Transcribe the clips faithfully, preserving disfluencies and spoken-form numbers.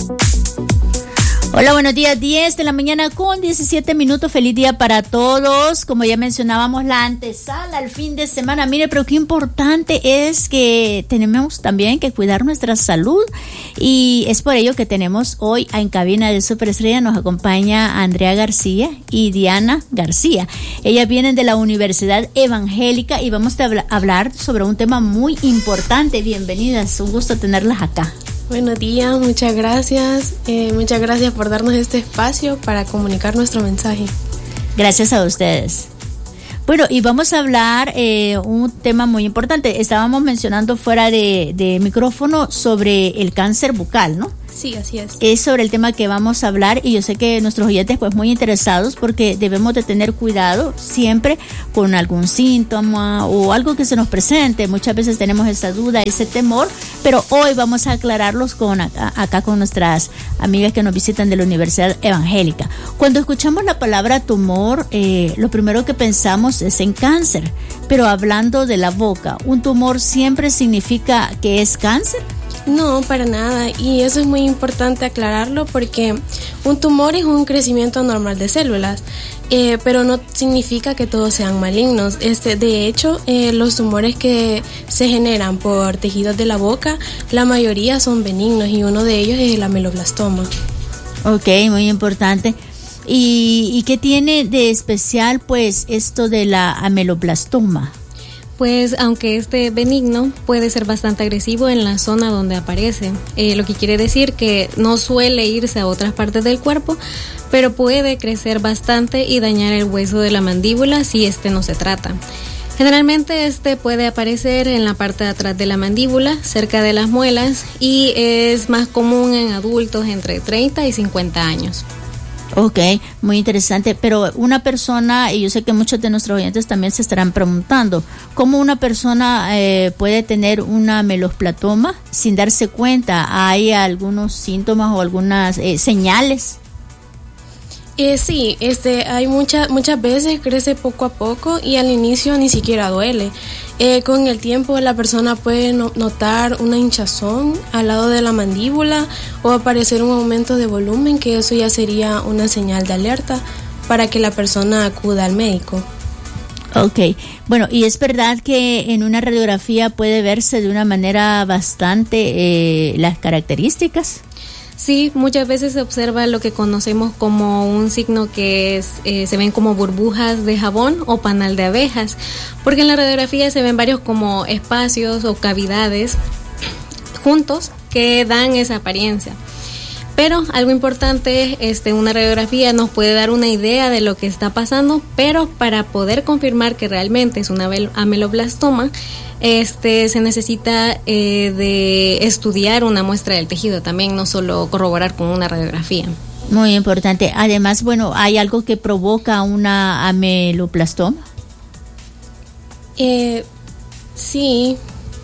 Hola, buenos días, diez de la mañana con diecisiete minutos, feliz día para todos. Como ya mencionábamos, la antesala al fin de semana. Mire, pero qué importante es que tenemos también que cuidar nuestra salud, y es por ello que tenemos hoy en cabina de Superestrella, nos acompaña Andrea García y Diana García. Ellas vienen de la Universidad Evangélica y vamos a habl- hablar sobre un tema muy importante. Bienvenidas, un gusto tenerlas acá. Buenos días, muchas gracias. Eh, muchas gracias por darnos este espacio para comunicar nuestro mensaje. Gracias a ustedes. Bueno, y vamos a hablar eh, un tema muy importante. Estábamos mencionando fuera de, de micrófono sobre el cáncer bucal, ¿no? Sí, así es. Es sobre el tema que vamos a hablar, y yo sé que nuestros oyentes pues muy interesados, porque debemos de tener cuidado siempre con algún síntoma o algo que se nos presente. Muchas veces tenemos esa duda, ese temor, pero hoy vamos a aclararlos con acá, acá con nuestras amigas que nos visitan de la Universidad Evangélica. Cuando escuchamos la palabra tumor, eh, lo primero que pensamos es en cáncer, pero hablando de la boca, ¿un tumor siempre significa que es cáncer? No, para nada, y eso es muy importante aclararlo, porque un tumor es un crecimiento anormal de células, eh, pero no significa que todos sean malignos. Este, de hecho, eh, los tumores que se generan por tejidos de la boca, la mayoría son benignos, y uno de ellos es el ameloblastoma. Ok, muy importante. ¿Y, y qué tiene de especial pues esto de la ameloblastoma? Pues aunque este benigno puede ser bastante agresivo en la zona donde aparece, eh, lo que quiere decir que no suele irse a otras partes del cuerpo, pero puede crecer bastante y dañar el hueso de la mandíbula si este no se trata. Generalmente este puede aparecer en la parte de atrás de la mandíbula, cerca de las muelas, y es más común en adultos entre treinta y cincuenta años. Ok, muy interesante, pero una persona, y yo sé que muchos de nuestros oyentes también se estarán preguntando, ¿cómo una persona eh, puede tener una ameloblastoma sin darse cuenta? ¿Hay algunos síntomas o algunas eh, señales? Eh, sí, este, hay muchas muchas veces crece poco a poco y al inicio ni siquiera duele. Eh, con el tiempo la persona puede no, notar una hinchazón al lado de la mandíbula o aparecer un aumento de volumen, que eso ya sería una señal de alerta para que la persona acuda al médico. Ok, bueno, y es verdad que en una radiografía puede verse de una manera bastante eh, las características. Sí, muchas veces se observa lo que conocemos como un signo que es, eh, se ven como burbujas de jabón o panal de abejas, porque en la radiografía se ven varios como espacios o cavidades juntos que dan esa apariencia. Pero algo importante, este, una radiografía nos puede dar una idea de lo que está pasando, pero para poder confirmar que realmente es una ameloblastoma, este, se necesita eh, de estudiar una muestra del tejido también, no solo corroborar con una radiografía. Muy importante. Además, bueno, ¿hay algo que provoca una ameloblastoma? Eh, sí.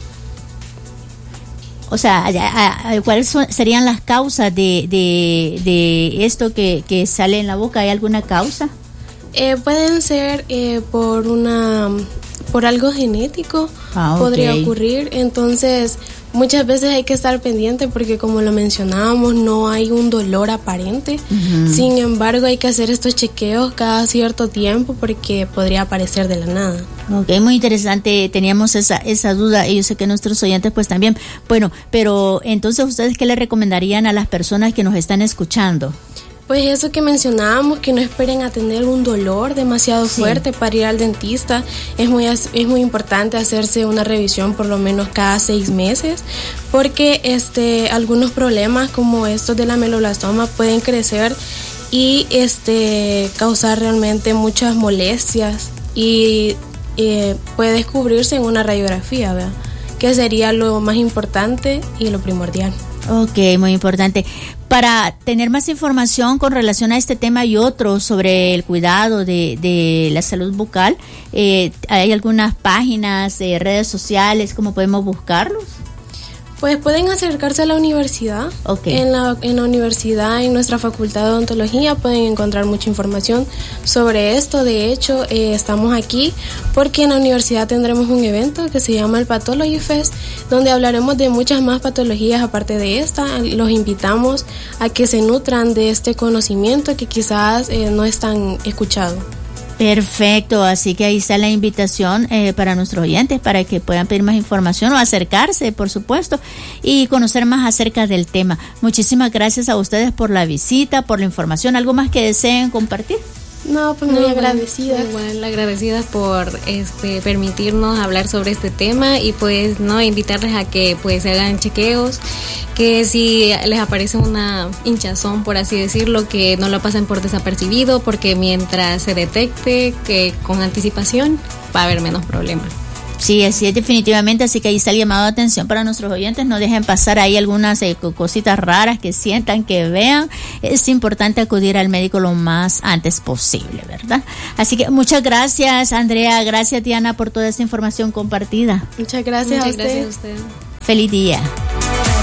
O sea, ¿cuáles son, serían las causas de, de, de esto que, que sale en la boca? ¿Hay alguna causa? Eh, pueden ser eh, por una por algo genético, ah, okay. Podría ocurrir. Entonces, muchas veces hay que estar pendiente porque, como lo mencionábamos, no hay un dolor aparente. Uh-huh. Sin embargo, hay que hacer estos chequeos cada cierto tiempo porque podría aparecer de la nada. Ok, muy interesante. Teníamos esa esa duda y yo sé que nuestros oyentes pues también. Bueno, pero entonces, ¿ustedes qué le recomendarían a las personas que nos están escuchando? Pues eso que mencionábamos, que no esperen a tener un dolor demasiado sí. fuerte para ir al dentista. Es muy, es muy importante hacerse una revisión por lo menos cada seis meses, porque este, algunos problemas como estos de la ameloblastoma pueden crecer y este, causar realmente muchas molestias, y eh, puede descubrirse en una radiografía, ¿verdad? Que sería lo más importante y lo primordial. Ok, muy importante. Para tener más información con relación a este tema y otros sobre el cuidado de, de la salud bucal, eh, ¿hay algunas páginas, eh, redes sociales, cómo podemos buscarlos? Pues pueden acercarse a la universidad. Okay. En la, en la universidad, en nuestra facultad de odontología, pueden encontrar mucha información sobre esto. De hecho, eh, estamos aquí porque en la universidad tendremos un evento que se llama el Pathology Fest, donde hablaremos de muchas más patologías aparte de esta. Los invitamos a que se nutran de este conocimiento que quizás eh, no es tan escuchado. Perfecto, así que ahí está la invitación eh, para nuestros oyentes para que puedan pedir más información o acercarse, por supuesto, y conocer más acerca del tema. Muchísimas gracias a ustedes por la visita, por la información. ¿Algo más que deseen compartir? No, pues muy no, agradecidas. Igual agradecidas por este permitirnos hablar sobre este tema y pues no invitarles a que pues se hagan chequeos, que si les aparece una hinchazón, por así decirlo, que no lo pasen por desapercibido, porque mientras se detecte que con anticipación va a haber menos problemas. Sí, así es, definitivamente, así que ahí está el llamado de atención para nuestros oyentes, no dejen pasar ahí algunas eh, cositas raras que sientan, que vean. Es importante acudir al médico lo más antes posible, ¿verdad? Así que muchas gracias, Andrea, gracias, Diana, por toda esta información compartida. Muchas gracias, Muchas a, gracias usted. a usted. Feliz día.